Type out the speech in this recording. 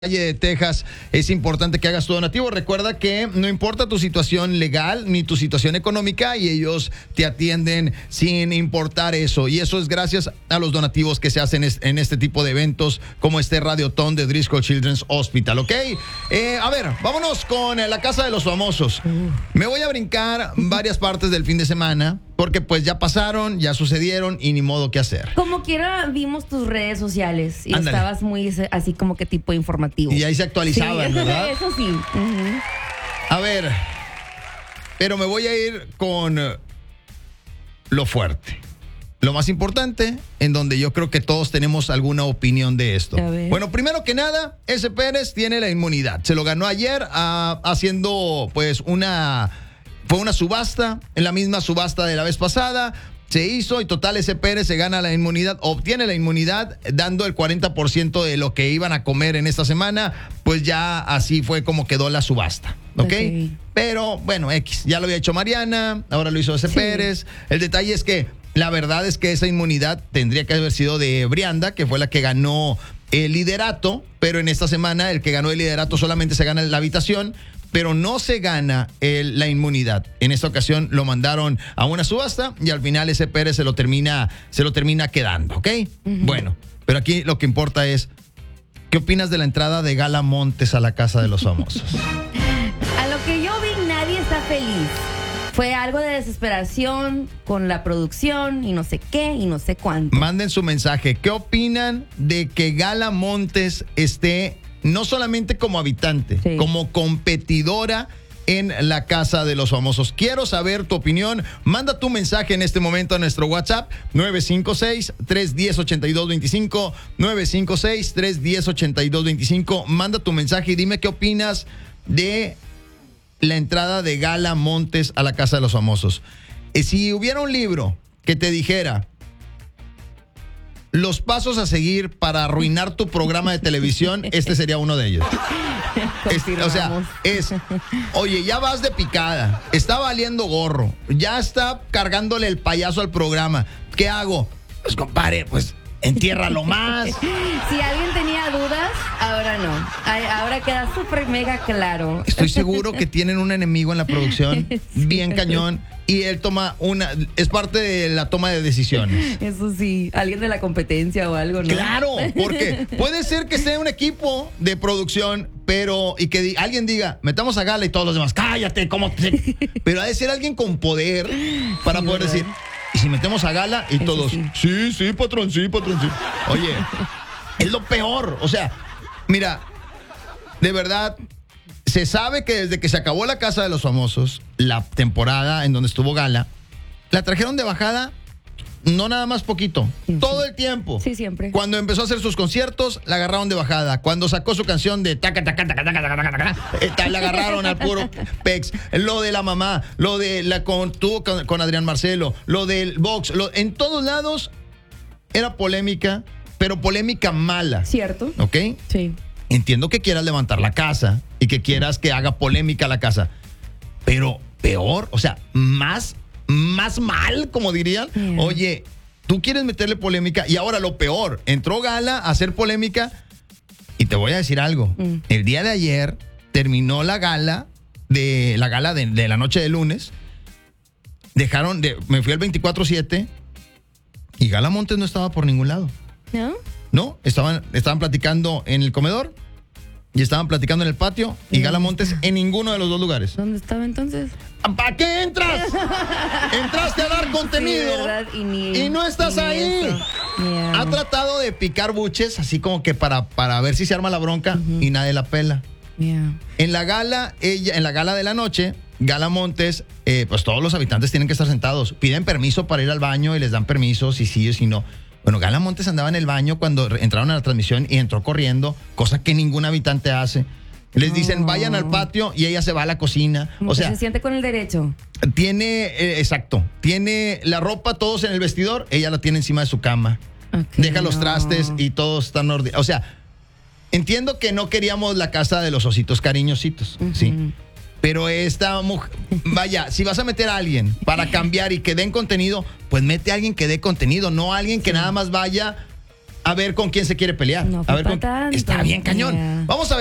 de Texas, es importante que hagas tu donativo. Recuerda que no importa tu situación legal ni tu situación económica y ellos te atienden sin importar eso. Y eso es gracias a los donativos que se hacen en este tipo de eventos como este Radiotón de Driscoll Children's Hospital, ¿ok? A ver, vámonos con la Casa de los Famosos. Me voy a brincar varias partes del fin de semana porque pues ya pasaron, ya sucedieron y ni modo que hacer. Como quiera vimos tus redes sociales y Ándale. estabas muy así como que tipo informativo. Y ahí se actualizaban, sí, ¿verdad? Eso sí. Uh-huh. A ver, pero me voy a ir con lo fuerte. Lo más importante, en donde yo creo que todos tenemos alguna opinión de esto. A ver. Bueno, primero que nada, ese Pérez tiene la inmunidad. Se lo ganó ayer haciendo pues fue una subasta, en la misma subasta de la vez pasada. Se hizo y total ese Pérez se gana la inmunidad, obtiene la inmunidad dando el 40% de lo que iban a comer en esta semana, pues ya así fue como quedó la subasta, ¿ok? Ok. Pero bueno, ya lo había hecho Mariana, ahora lo hizo ese Sí. Pérez. El detalle es que la verdad es que esa inmunidad tendría que haber sido de Brianda, que fue la que ganó el liderato, pero en esta semana el que ganó el liderato solamente se gana la habitación, pero no se gana la inmunidad. En esta ocasión lo mandaron a una subasta y al final ese Pérez se lo termina quedando, ¿ok? Uh-huh. Bueno, pero aquí lo que importa es, ¿qué opinas de la entrada de Gala Montes a la Casa de los Famosos? A lo que yo vi, nadie está feliz. Fue algo de desesperación con la producción y no sé qué y no sé cuánto. Manden su mensaje. ¿Qué opinan de que Gala Montes esté no solamente como habitante, sí, como competidora en la Casa de los Famosos? Quiero saber tu opinión. Manda tu mensaje en este momento a nuestro WhatsApp 956-310-8225, 956-310-8225. Manda tu mensaje y dime qué opinas de la entrada de Gala Montes a la Casa de los Famosos. Si hubiera un libro que te dijera los pasos a seguir para arruinar tu programa de televisión, este sería uno de ellos. Oye, ya vas de picada, está valiendo gorro, ya está cargándole el payaso al programa. ¿Qué hago? Pues compadre, pues entiérralo más. Si alguien tenía dudas, ahora no. Ahora queda súper mega claro. Estoy seguro que tienen un enemigo en la producción, Sí, bien cañón, y él es parte de la toma de decisiones. Eso sí, alguien de la competencia o algo, ¿no? Claro, porque puede ser que sea un equipo de producción, y que alguien diga, metamos a Gala y todos los demás, cállate, pero ha de ser alguien con poder para Sí, poder ¿verdad? decir, ¿y si metemos a Gala? Y Eso todos, sí. sí, patrón, sí. Oye, es lo peor, o sea, mira, de verdad, se sabe que desde que se acabó la Casa de los Famosos, la temporada en donde estuvo Gala, la trajeron de bajada, no nada más poquito, Sí. todo el tiempo. Sí, siempre. Cuando empezó a hacer sus conciertos, la agarraron de bajada. Cuando sacó su canción de taca, taca, taca, taca, taca, taca, taca, la agarraron al puro pex. Lo de la mamá, lo de tuvo con Adrián Marcelo, lo del box, en todos lados era polémica, pero polémica mala. ¿Cierto? ¿Ok? Sí. Entiendo que quieras levantar la casa y que quieras que haga polémica la casa, pero peor, o sea, más mal, como dirían. Yeah. Oye, tú quieres meterle polémica y ahora lo peor, entró Gala a hacer polémica y te voy a decir algo. El día de ayer terminó la gala de la noche de lunes. Me fui al 24/7 y Gala Montes no estaba por ningún lado. ¿No? No, estaban platicando en el comedor y estaban platicando en el patio y Gala Montes en ninguno de los dos lugares. ¿Dónde estaba entonces? ¿Para qué entras? Entraste a dar contenido, Sí, ¿verdad? y no estás ni ahí. eso. Yeah. Ha tratado de picar buches así como que para ver si se arma la bronca y nadie la pela. Yeah. En la gala de la noche, Gala Montes, pues todos los habitantes tienen que estar sentados. Piden permiso para ir al baño y les dan permiso si sí o si no. Bueno, Gala Montes andaba en el baño cuando entraron a la transmisión y entró corriendo, cosa que ningún habitante hace. Les dicen, vayan al patio y ella se va a la cocina. Como O que sea, se siente con el derecho. tiene la ropa todos en el vestidor, ella la tiene encima de su cama. Okay, Deja los no. trastes y todos están ordenados. O sea, entiendo que no queríamos la casa de los ositos cariñositos, ¿sí? Pero esta mujer, vaya, si vas a meter a alguien para cambiar y que den contenido, pues mete a alguien que dé contenido, no a alguien que nada más vaya a ver con quién se quiere pelear. No a fue ver pa' tanto. Está bien cañón. Yeah. Vamos a